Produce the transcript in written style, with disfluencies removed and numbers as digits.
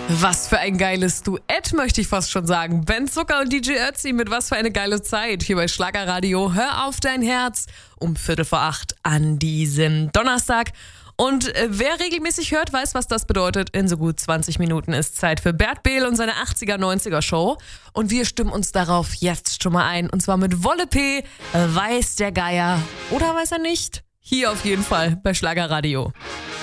Was für ein geiles Duett, möchte ich fast schon sagen. Ben Zucker und DJ Ötzi mit Was für eine geile Zeit hier bei Schlagerradio. Hör auf dein Herz um 7:45 an diesem Donnerstag. Und wer regelmäßig hört, weiß, was das bedeutet. In so gut 20 Minuten ist Zeit für Bert Behl und seine 80er, 90er Show. Und wir stimmen uns darauf jetzt schon mal ein. Und zwar mit Wolle P. Weiß der Geier oder weiß er nicht? Hier auf jeden Fall bei Schlagerradio.